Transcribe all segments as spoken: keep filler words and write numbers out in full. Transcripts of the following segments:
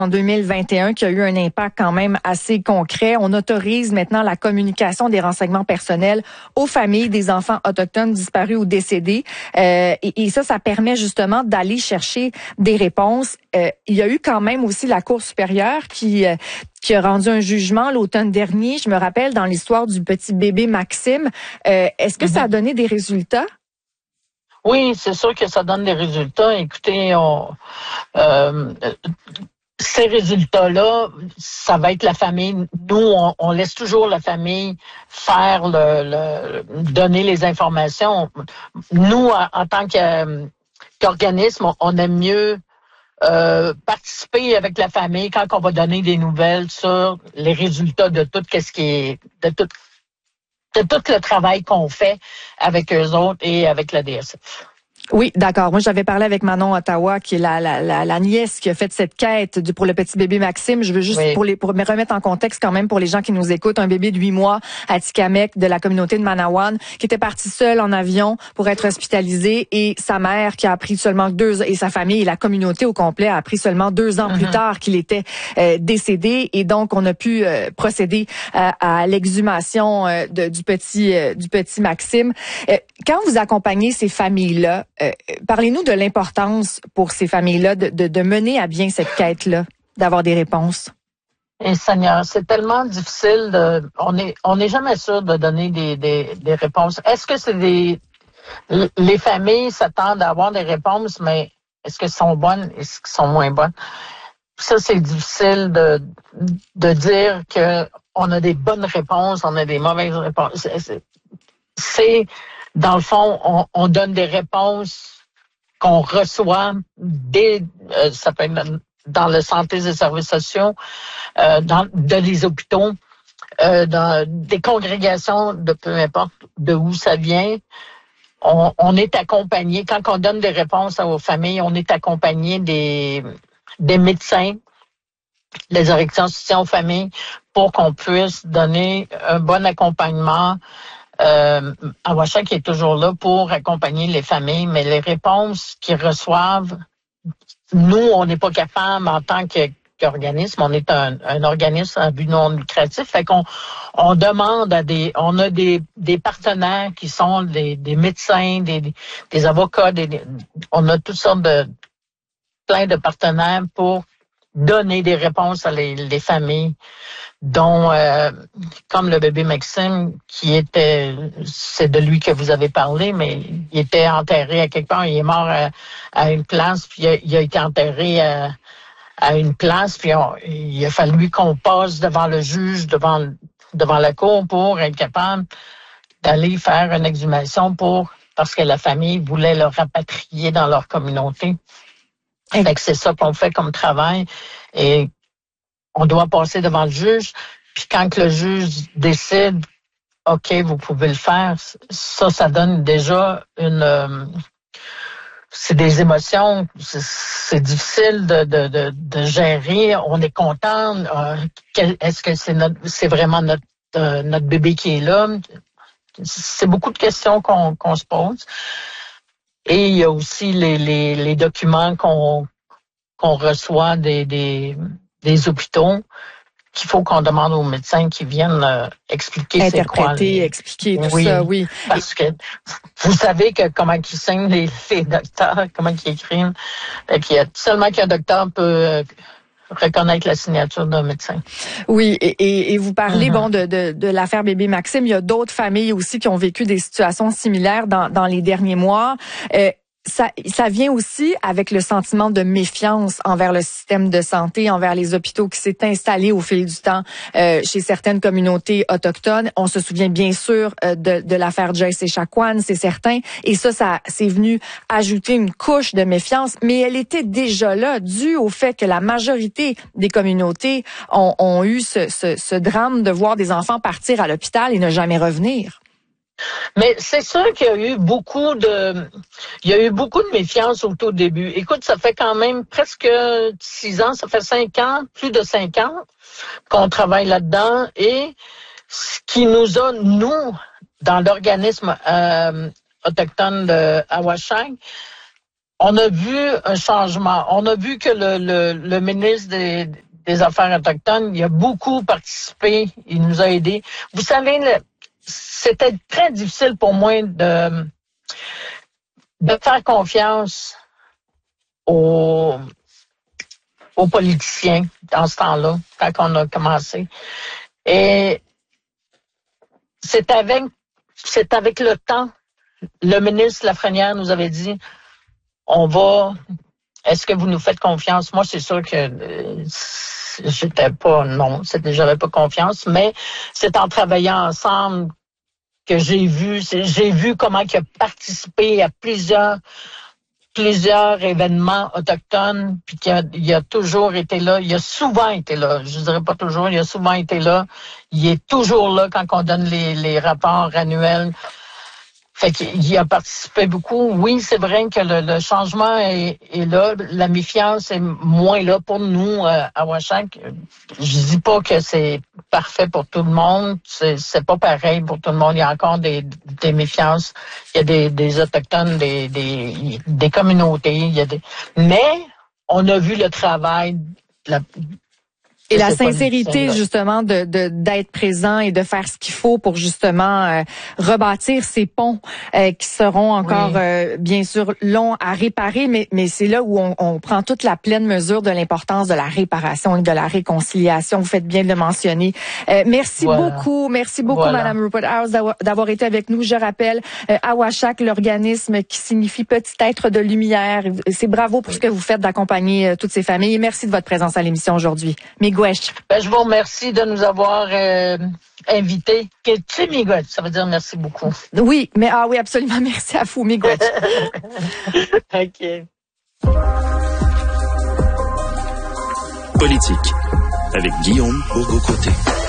en deux mille vingt et un qui a eu un impact quand même assez concret. On autorise maintenant la communication des renseignements personnels aux familles des enfants autochtones disparus ou décédés. Euh, et, et ça, ça permet justement d'aller chercher des réponses. Euh, il y a eu quand même aussi la Cour supérieure qui... Euh, qui a rendu un jugement l'automne dernier, je me rappelle, dans l'histoire du petit bébé Maxime. Euh, est-ce que mm-hmm. ça a donné des résultats? Oui, c'est sûr que ça donne des résultats. Écoutez, on, euh, ces résultats-là, ça va être la famille. Nous, on, on laisse toujours la famille faire le, le donner les informations. Nous, en, en tant que, qu'organisme, on, on aime mieux Euh, participer avec la famille quand on va donner des nouvelles sur les résultats de tout ce qui est de tout de tout le travail qu'on fait avec eux autres et avec la D S F. Oui, d'accord. Moi, j'avais parlé avec Manon Ottawa, qui est la, la, la, la nièce qui a fait cette quête du, pour le petit bébé Maxime. Je veux juste, oui. pour, les, pour me remettre en contexte quand même pour les gens qui nous écoutent, un bébé de huit mois à Tikamek de la communauté de Manawan, qui était parti seul en avion pour être hospitalisé, et sa mère qui a appris seulement deux, et sa famille et la communauté au complet a appris seulement deux ans mm-hmm. plus tard qu'il était euh, décédé. Et donc, on a pu euh, procéder à, à l'exhumation euh, de, du petit euh, du petit Maxime. Euh, quand vous accompagnez ces familles-là, Euh, parlez-nous de l'importance pour ces familles-là de, de, de mener à bien cette quête-là, d'avoir des réponses. Et Seigneur, c'est tellement difficile. De, on est, on n'est jamais sûr de donner des, des, des réponses. Est-ce que c'est des, les familles s'attendent à avoir des réponses, mais est-ce qu'elles sont bonnes, est-ce qu'elles sont moins bonnes? Ça, c'est difficile de, de dire que on a des bonnes réponses, on a des mauvaises réponses. C'est, c'est dans le fond, on, on donne des réponses qu'on reçoit des, euh, ça peut être dans le santé et services sociaux, euh, dans de les hôpitaux, euh, dans des congrégations de peu importe de où ça vient. On, on est accompagné, quand on donne des réponses aux familles, on est accompagné des, des médecins, les directions de soutien aux familles, pour qu'on puisse donner un bon accompagnement. Euh, Awashak qui est toujours là pour accompagner les familles, mais les réponses qu'ils reçoivent, nous, on n'est pas capable en tant que, qu'organisme, on est un, un organisme à but non lucratif, fait qu'on on demande à des, on a des, des partenaires qui sont des, des médecins, des, des avocats, des, des, on a toutes sortes de, plein de partenaires pour donner des réponses à les, les familles, dont euh, comme le bébé Maxime, qui était, c'est de lui que vous avez parlé, mais il était enterré à quelque part, il est mort à, à une place, puis il a, il a été enterré à, à une place, puis on, il a fallu qu'on passe devant le juge, devant devant la cour pour être capable d'aller faire une exhumation pour parce que la famille voulait le rapatrier dans leur communauté. Fait que c'est ça qu'on fait comme travail et on doit passer devant le juge. Puis quand le juge décide, OK, vous pouvez le faire, ça, ça donne déjà une... Euh, c'est des émotions, c'est, c'est difficile de, de, de, de gérer. On est content. Euh, quel, est-ce que c'est notre, c'est vraiment notre, euh, notre bébé qui est là? C'est beaucoup de questions qu'on, qu'on se pose. Et il y a aussi les, les, les documents qu'on, qu'on reçoit des, des, des hôpitaux qu'il faut qu'on demande aux médecins qui viennent euh, expliquer c'est quoi. Interpréter, expliquer tout oui, ça, oui. Parce que vous savez que comment ils signent les, les docteurs, comment ils écrivent. Fait qu'il y a, seulement qu'un docteur peut... Euh, reconnaître la signature d'un médecin. Oui, et, et, et vous parlez mm-hmm. bon de, de, de l'affaire bébé Maxime. Il y a d'autres familles aussi qui ont vécu des situations similaires dans, dans les derniers mois. Euh, Ça, ça vient aussi avec le sentiment de méfiance envers le système de santé, envers les hôpitaux qui s'est installé au fil du temps euh, chez certaines communautés autochtones. On se souvient bien sûr euh, de, de l'affaire Joyce Echaquan, c'est certain. Et ça, ça c'est venu ajouter une couche de méfiance, mais elle était déjà là, due au fait que la majorité des communautés ont, ont eu ce, ce, ce drame de voir des enfants partir à l'hôpital et ne jamais revenir. Mais c'est sûr qu'il y a eu beaucoup de, il y a eu beaucoup de méfiance au tout début. Écoute, ça fait quand même presque six ans, ça fait cinq ans, plus de cinq ans qu'on travaille là-dedans. Et ce qui nous a, nous, dans l'organisme euh, autochtone de Awashak, on a vu un changement. On a vu que le, le, le ministre des, des Affaires autochtones, il a beaucoup participé. Il nous a aidés. Vous savez, le, c'était très difficile pour moi de, de faire confiance aux, aux politiciens dans ce temps-là, quand on a commencé. Et c'est avec, c'est avec le temps. Le ministre Lafrenière nous avait dit, on va, est-ce que vous nous faites confiance? Moi, c'est sûr que euh, j'étais pas, non, c'était, j'avais pas confiance, mais c'est en travaillant ensemble que j'ai vu, j'ai vu comment il a participé à plusieurs, plusieurs événements autochtones, puis qu'il a, il a toujours été là, il a souvent été là, je dirais pas toujours, il a souvent été là, il est toujours là quand on donne les, les rapports annuels. Fait qu'il a participé beaucoup. Oui, c'est vrai que le, le changement est, est là. La méfiance est moins là pour nous euh, à Ouachak. Je dis pas que c'est parfait pour tout le monde. C'est, c'est pas pareil pour tout le monde. Il y a encore des, des méfiances. Il y a des, des Autochtones, des, des, des communautés. Il y a des... Mais on a vu le travail de la... Et la sincérité, justement, de, de d'être présent et de faire ce qu'il faut pour justement euh, rebâtir ces ponts euh, qui seront encore, oui. euh, bien sûr, longs à réparer, mais, mais c'est là où on, on prend toute la pleine mesure de l'importance de la réparation et de la réconciliation. Vous faites bien de le mentionner. Euh, merci voilà. beaucoup, merci beaucoup, voilà. Madame Rupert House, d'avoir, d'avoir été avec nous. Je rappelle, euh, Awashak, l'organisme qui signifie Petit Être de Lumière. C'est bravo pour ce que vous faites d'accompagner euh, toutes ces familles. Et merci de votre présence à l'émission aujourd'hui. Miigwech. Ben, je vous remercie de nous avoir euh, invités. Que tu Miigwech, ça veut dire merci beaucoup. Oui, mais ah oui, absolument, merci à vous, Miigwech. OK. Politique, avec Guillaume Bourgault-Côté.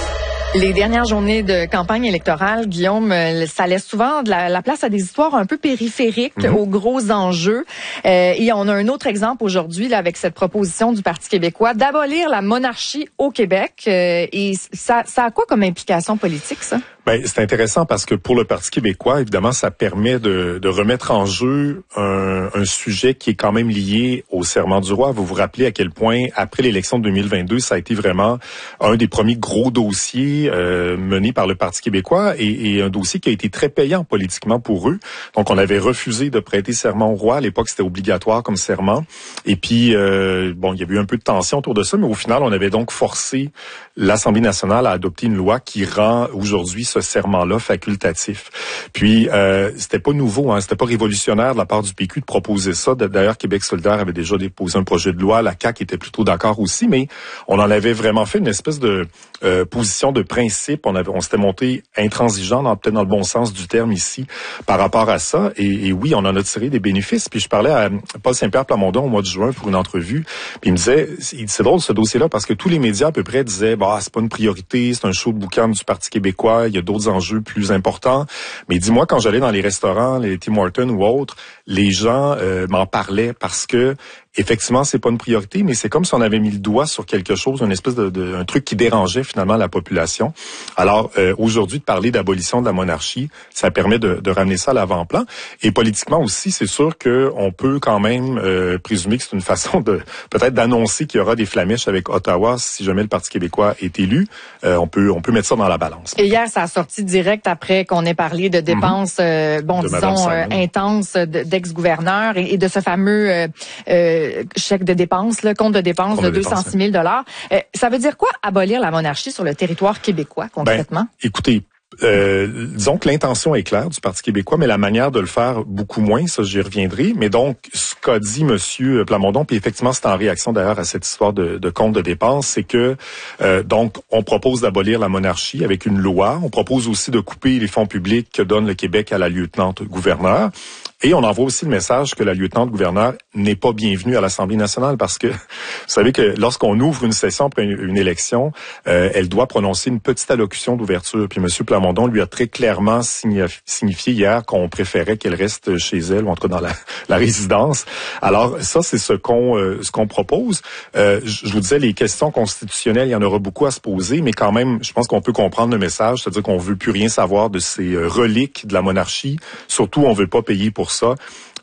Les dernières journées de campagne électorale, Guillaume, ça laisse souvent de la, la place à des histoires un peu périphériques mm-hmm. aux gros enjeux. Euh, et on a un autre exemple aujourd'hui là avec cette proposition du Parti québécois d'abolir la monarchie au Québec. Euh, et ça, ça a quoi comme implication politique, ça? Ben, c'est intéressant parce que pour le Parti québécois, évidemment, ça permet de, de remettre en jeu un, un sujet qui est quand même lié au serment du roi. Vous vous rappelez à quel point, après l'élection de deux mille vingt-deux, ça a été vraiment un des premiers gros dossiers euh, menés par le Parti québécois et, et un dossier qui a été très payant politiquement pour eux. Donc, on avait refusé de prêter serment au roi. À l'époque, c'était obligatoire comme serment. Et puis, euh, bon, il y avait eu un peu de tension autour de ça, mais au final, on avait donc forcé l'Assemblée nationale à adopter une loi qui rend aujourd'hui ce serment-là facultatif. Puis, euh, c'était pas nouveau, hein, c'était pas révolutionnaire de la part du P Q de proposer ça. D'ailleurs, Québec solidaire avait déjà déposé un projet de loi, la C A Q était plutôt d'accord aussi, mais on en avait vraiment fait une espèce de euh, position de principe. On avait, on s'était monté intransigeant, dans, peut-être dans le bon sens du terme ici, par rapport à ça. Et, et oui, on en a tiré des bénéfices. Puis je parlais à Paul Saint-Pierre Plamondon au mois de juin pour une entrevue. Puis il me disait, c'est drôle ce dossier-là parce que tous les médias à peu près disaient, bah c'est pas une priorité, c'est un show de boucan du Parti québécois, il y a d'autres enjeux plus importants. Mais dis-moi, quand j'allais dans les restaurants, les Tim Hortons ou autres, les gens euh, m'en parlaient parce que effectivement, c'est pas une priorité, mais c'est comme si on avait mis le doigt sur quelque chose, une espèce de, de un truc qui dérangeait finalement la population. Alors euh, aujourd'hui, de parler d'abolition de la monarchie, ça permet de, de ramener ça à l'avant-plan. Et politiquement aussi, c'est sûr que on peut quand même euh, présumer que c'est une façon de peut-être d'annoncer qu'il y aura des flamèches avec Ottawa si jamais le Parti québécois est élu. Euh, on peut on peut mettre ça dans la balance. Et hier, ça a sorti direct après qu'on ait parlé de dépenses, mm-hmm. euh, bon, de disons euh, intenses d'ex-gouverneurs et, et de ce fameux euh, euh, chèque de dépenses, le compte de dépenses compte de, de deux cent six mille dollars. Euh, ça veut dire quoi abolir la monarchie sur le territoire québécois concrètement? Ben, écoutez, Euh, disons que l'intention est claire du Parti québécois, mais la manière de le faire beaucoup moins, ça j'y reviendrai. Mais donc, ce qu'a dit Monsieur Plamondon, puis effectivement c'est en réaction d'ailleurs à cette histoire de, de compte de dépenses, c'est que euh, donc on propose d'abolir la monarchie avec une loi. On propose aussi de couper les fonds publics que donne le Québec à la lieutenant-gouverneur. Et on envoie aussi le message que la lieutenant-gouverneur n'est pas bienvenue à l'Assemblée nationale parce que vous savez que lorsqu'on ouvre une session après une, une élection, euh, elle doit prononcer une petite allocution d'ouverture. Puis M. Plamondon lui a très clairement signifié hier qu'on préférait qu'elle reste chez elle, ou en tout cas dans la, la résidence. Alors ça, c'est ce qu'on euh, ce qu'on propose. Euh, je vous disais, les questions constitutionnelles, il y en aura beaucoup à se poser, mais quand même, je pense qu'on peut comprendre le message, c'est-à-dire qu'on veut plus rien savoir de ces euh, reliques de la monarchie. Surtout, on veut pas payer pour ça.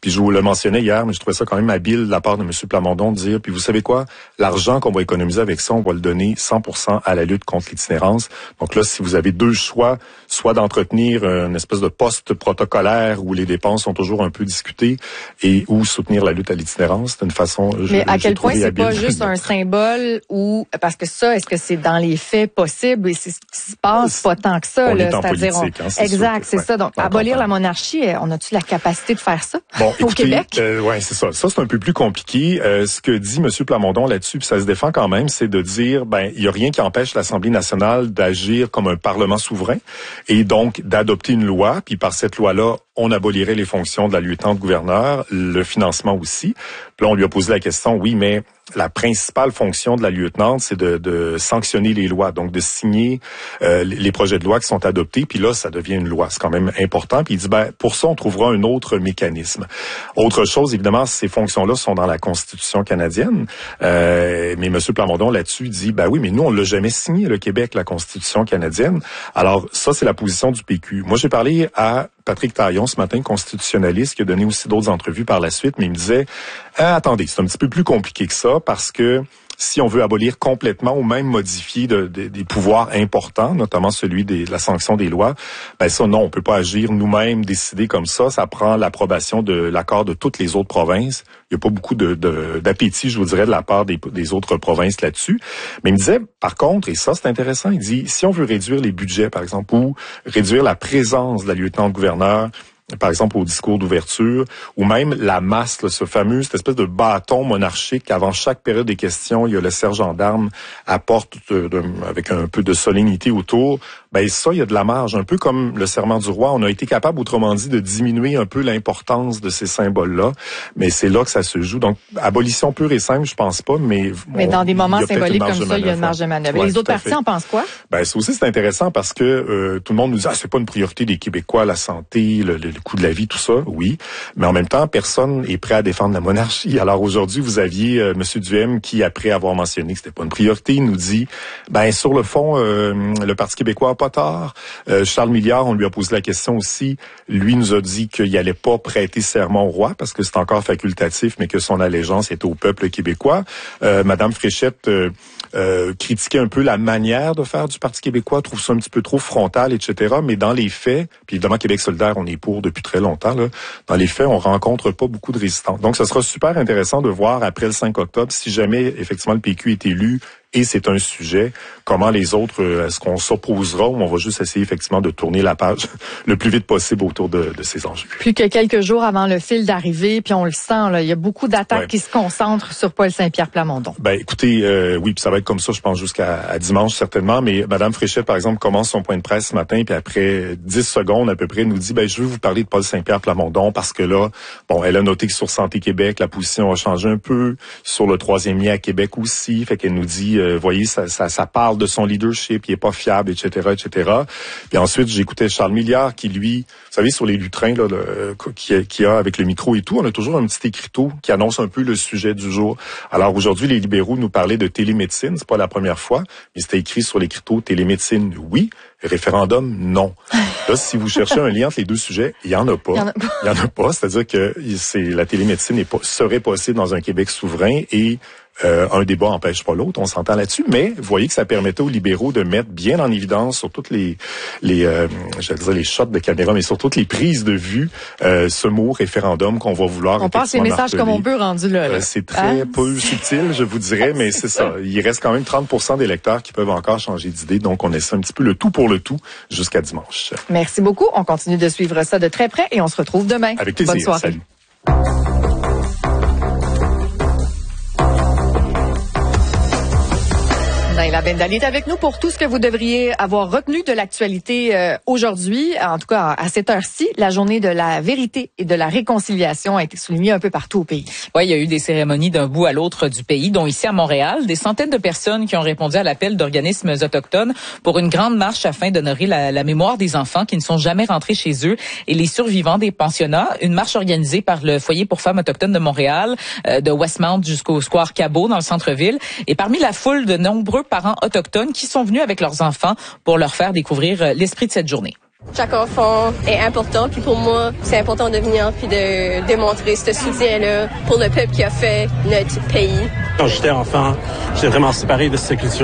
Puis je vous le mentionnais hier, mais je trouvais ça quand même habile de la part de M. Plamondon de dire, puis vous savez quoi, l'argent qu'on va économiser avec ça, on va le donner cent pour cent à la lutte contre l'itinérance. Donc là, si vous avez deux choix, soit d'entretenir une espèce de poste protocolaire où les dépenses sont toujours un peu discutées et ou soutenir la lutte à l'itinérance, c'est une façon. Mais je, à quel point c'est habile. pas juste un symbole ou parce que ça, est-ce que c'est dans les faits possible et c'est ce qui se passe pas tant que ça, on là, est en c'est-à-dire politique, on... hein, c'est exact, que, c'est ouais, ça. Donc abolir la monarchie, on a-tu la capacité de faire ça bon, au écoutez, Québec? Euh, ouais, c'est ça. Ça c'est un peu plus compliqué. Euh, ce que dit M. Plamondon là-dessus, puis ça se défend quand même, c'est de dire ben il y a rien qui empêche l'Assemblée nationale d'agir comme un parlement souverain et donc d'adopter une loi, puis par cette loi-là, on abolirait les fonctions de la lieutenant-gouverneur, le financement aussi. Puis là, on lui a posé la question, oui, mais la principale fonction de la lieutenante, c'est de, de sanctionner les lois, donc de signer euh, les projets de loi qui sont adoptés. Puis là, ça devient une loi. C'est quand même important. Puis il dit, ben pour ça, on trouvera un autre mécanisme. Autre chose, évidemment, ces fonctions-là sont dans la Constitution canadienne. Euh, mais M. Plamondon, là-dessus, dit, ben oui, mais nous, on l'a jamais signé, le Québec, la Constitution canadienne. Alors, ça, c'est la position du P Q. Moi, j'ai parlé à Patrick Taillon ce matin, constitutionnaliste, qui a donné aussi d'autres entrevues par la suite, mais il me disait ah, attendez, c'est un petit peu plus compliqué que ça parce que si on veut abolir complètement ou même modifier de, de, des pouvoirs importants, notamment celui des, de la sanction des lois, ben ça non, on peut pas agir nous-mêmes, décider comme ça. Ça prend l'approbation de l'accord de toutes les autres provinces. Il y a pas beaucoup de, de, d'appétit, je vous dirais, de la part des, des autres provinces là-dessus. Mais il me disait, par contre, et ça c'est intéressant, il dit si on veut réduire les budgets, par exemple, ou réduire la présence de la lieutenant-gouverneur, par exemple au discours d'ouverture, ou même la masse, là, ce fameux, cette espèce de bâton monarchique. Avant chaque période des questions, il y a le sergent d'armes apporte de, de, avec un peu de solennité autour. Ben ça, il y a de la marge, un peu comme le serment du roi. On a été capable, autrement dit, de diminuer un peu l'importance de ces symboles-là, mais c'est là que ça se joue. Donc, abolition pure et simple, je pense pas, mais mais on, dans des moments symboliques comme ça, il y a une marge de manœuvre. Ouais, les autres partis en pensent quoi? Ben ça aussi c'est intéressant parce que euh, tout le monde nous dit ah c'est pas une priorité des Québécois, la santé, le, le, le coût de la vie, tout ça, oui, mais en même temps personne est prêt à défendre la monarchie. Alors aujourd'hui vous aviez euh, Monsieur Duhem qui après avoir mentionné que c'était pas une priorité nous dit ben sur le fond euh, le Parti québécois a pas tort. Euh, Charles Milliard, on lui a posé la question aussi, lui nous a dit qu'il allait pas prêter serment au roi parce que c'est encore facultatif, mais que son allégeance était au peuple québécois. Euh, Madame Fréchette euh, euh, critiquait un peu la manière de faire du Parti québécois, trouve ça un petit peu trop frontal, et cetera. Mais dans les faits, puis évidemment Québec solidaire, on est pour depuis très longtemps, là, dans les faits, on rencontre pas beaucoup de résistance. Donc, ce sera super intéressant de voir après le cinq octobre, si jamais effectivement le P Q est élu, et c'est un sujet, comment les autres, est-ce qu'on s'opposera ou on va juste essayer effectivement de tourner la page le plus vite possible autour de, de ces enjeux. Plus que quelques jours avant le fil d'arrivée, puis on le sent, là, il y a beaucoup d'attaques ouais. qui se concentrent sur Paul Saint-Pierre Plamondon. Ben écoutez, euh, oui, puis ça va être comme ça, je pense, jusqu'à à dimanche certainement, mais Madame Fréchette, par exemple, commence son point de presse ce matin, puis après dix secondes à peu près, nous dit, ben je veux vous parler de Paul Saint-Pierre Plamondon, parce que là, bon, elle a noté que sur Santé Québec, la position a changé un peu, sur le troisième lien à Québec aussi, fait qu'elle nous dit, euh, voyez, ça, ça, ça parle de son leadership, il est pas fiable, et cetera, et cetera. Puis ensuite, j'écoutais Charles Milliard qui, lui, vous savez, sur les lutrins, là, le, qui, qui a avec le micro et tout, on a toujours un petit écriteau qui annonce un peu le sujet du jour. Alors aujourd'hui, les libéraux nous parlaient de télémédecine, c'est pas la première fois, mais c'était écrit sur l'écriteau télémédecine, oui. Référendum, non. Là, si vous cherchez un lien entre les deux sujets, il y en a pas. Il y en a pas. Il y en a pas. C'est-à-dire que c'est la télémédecine est pas, serait possible dans un Québec souverain et euh, un débat n'empêche pas l'autre. On s'entend là-dessus. Mais vous voyez que ça permettait aux libéraux de mettre bien en évidence sur toutes les les euh, je vais dire les shots de caméra, mais sur toutes les prises de vue euh, ce mot référendum qu'on va vouloir. On passe les messages marteler. Comme on peut rendu là. là. Euh, c'est très hein? peu subtil, je vous dirais, mais c'est ça. Il reste quand même trente pour cent des lecteurs qui peuvent encore changer d'idée. Donc on essaie un petit peu le tout pour le tout jusqu'à dimanche. Merci beaucoup. On continue de suivre ça de très près et on se retrouve demain. Avec plaisir. Bonne soirée. Salut. Naila Ben-Dali est avec nous pour tout ce que vous devriez avoir retenu de l'actualité euh, aujourd'hui. En tout cas, à cette heure-ci, la journée de la vérité et de la réconciliation a été soulignée un peu partout au pays. Oui, il y a eu des cérémonies d'un bout à l'autre du pays, dont ici à Montréal, des centaines de personnes qui ont répondu à l'appel d'organismes autochtones pour une grande marche afin d'honorer la, la mémoire des enfants qui ne sont jamais rentrés chez eux et les survivants des pensionnats. Une marche organisée par le Foyer pour femmes autochtones de Montréal, euh, de Westmount jusqu'au Square Cabot dans le centre-ville. Et parmi la foule de nombreux parents autochtones qui sont venus avec leurs enfants pour leur faire découvrir l'esprit de cette journée. Chaque enfant est important, puis pour moi, c'est important de venir puis de démontrer ce soutien-là pour le peuple qui a fait notre pays. Quand j'étais enfant, j'étais vraiment séparé de cette culture.